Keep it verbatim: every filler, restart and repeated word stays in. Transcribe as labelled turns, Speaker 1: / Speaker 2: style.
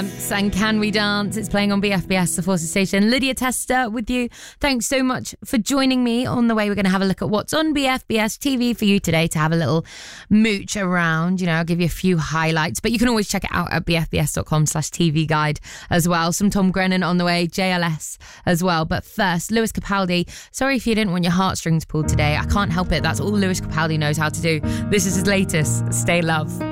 Speaker 1: And Can We Dance? It's playing on B F B S, the Forces Station. Lydia Tester with you. Thanks so much for joining me. On the way, we're going to have a look at what's on B F B S T V for you today to have a little mooch around. You know, I'll give you a few highlights, but you can always check it out at bfbs.com slash TV guide as well. Some Tom Grennan on the way, J L S as well. But first, Lewis Capaldi. Sorry if you didn't want your heartstrings pulled today. I can't help it. That's all Lewis Capaldi knows how to do. This is his latest, Stay Love.